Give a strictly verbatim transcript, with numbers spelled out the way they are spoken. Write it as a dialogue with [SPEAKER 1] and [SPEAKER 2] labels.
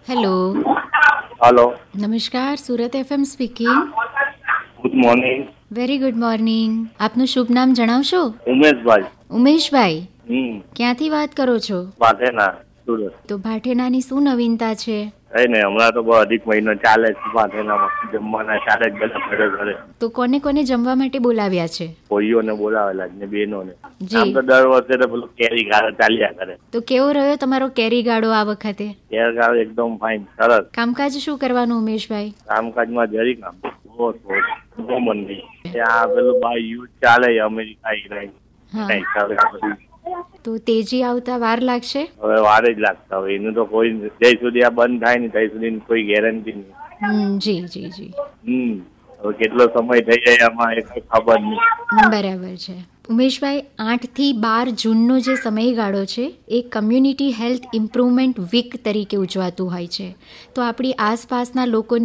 [SPEAKER 1] Hello.
[SPEAKER 2] Hello.
[SPEAKER 1] નમસ્કાર, Surat FM speaking.
[SPEAKER 2] Good morning.
[SPEAKER 1] Very good morning. આપનું શુભ નામ જણાવશો?
[SPEAKER 2] ઉમેશભાઈ.
[SPEAKER 1] ઉમેશભાઈ,
[SPEAKER 2] હમ
[SPEAKER 1] ક્યાંથી વાત કરો છો?
[SPEAKER 2] ભાટેના, સુરત.
[SPEAKER 1] તો ભાટેનાની શું નવીનતા છે?
[SPEAKER 2] કઈ નહીં, હમણાં તો બહુ અધિક મહિનો ચાલે છે ભાટેનામાં, જમવાના ચાલે જ બધા ઘરે ઘરે.
[SPEAKER 1] તો કોને કોને જમવા માટે બોલાવ્યા છે?
[SPEAKER 2] ભાઈઓને બોલાવેલા છે ને બહેનોને.
[SPEAKER 1] જી.
[SPEAKER 2] આમ તો દર વર્ષે તો પેલું કેરી ગાળો ચાલ્યા કરે.
[SPEAKER 1] તો કેવો રહ્યો તમારો કેરી ગાળો આ વખતે?
[SPEAKER 2] કેરી ગાળો એકદમ ફાઇન, સરસ.
[SPEAKER 1] કામકાજ શું કરવાનું ઉમેશભાઈ?
[SPEAKER 2] કામકાજમાં જરી કામ બહુ બહુ મન નહીં. ત્યાં પેલું બાય યુથ ચાલે અમેરિકા ઈરાન
[SPEAKER 1] હા.
[SPEAKER 2] એના હિસાબે આ બધું.
[SPEAKER 1] તો તેજી આવતા વાર લાગશે?
[SPEAKER 2] હવે વાર જ લાગતા હોય એનું તો કોઈ જ્યાં સુધી આ બંધ થાય ને ત્યાં સુધી કોઈ ગેરંટી નહીં.
[SPEAKER 1] હમ જી જી જી
[SPEAKER 2] હમ હવે કેટલો સમય થઈ જાય આમાં એ કઈ ખબર નહીં.
[SPEAKER 1] બરાબર છે ઉમેશભાઈ. આઠથી બાર જૂનનો જે સમયગાળો છે એ કમ્યુનિટી હેલ્થ ઇમ્પ્રુવમેન્ટ વીક તરીકે ઉજવાતું હોય છે. તો આપણી આસપાસના લોકોની